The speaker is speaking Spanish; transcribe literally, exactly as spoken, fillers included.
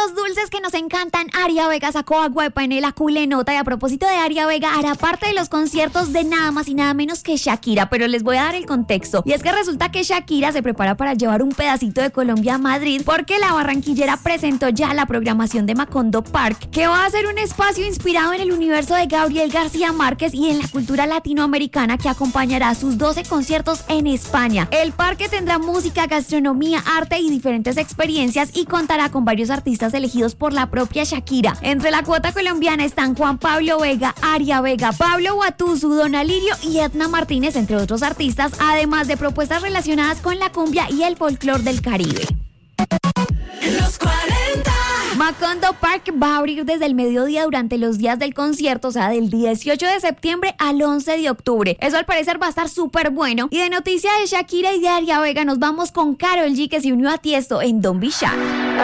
los dulces que nos encantan, Aria Vega sacó agua de panela culenota. Y a propósito de Aria Vega, hará parte de los conciertos de nada más y nada menos que Shakira. Pero les voy a dar el contexto. Y es que resulta que Shakira se prepara para llevar un pedacito de Colombia a Madrid, porque la barranquillera presentó ya la programación de Macondo Park, que va a ser un espacio inspirado en el universo de Gabriel García Márquez y en la cultura latinoamericana, que acompañará sus doce conciertos en España. El parque tendrá música, gastronomía, arte y diferentes experiencias, y contará con varios artistas elegidos por la propia Shakira. Entre la cuota colombiana están Juan Pablo Vega, Aria Vega, Pablo Guatuzu, Don Alirio y Edna Martínez, entre otros artistas, además de propuestas relacionadas con la cumbia y el folclore del Caribe. Los cuarenta. Macondo Park va a abrir desde el mediodía durante los días del concierto, o sea, del dieciocho de septiembre al once de octubre. Eso al parecer va a estar súper bueno. Y de noticia de Shakira y de Aria Vega nos vamos con Karol G, que se unió a Tiesto en Don't Be Shy.